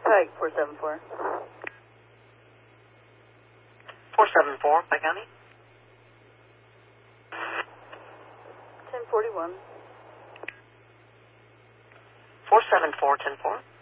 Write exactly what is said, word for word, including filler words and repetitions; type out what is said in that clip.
Pike, four seven four. four seven four, Pike County. ten forty-one. four seven four, ten four.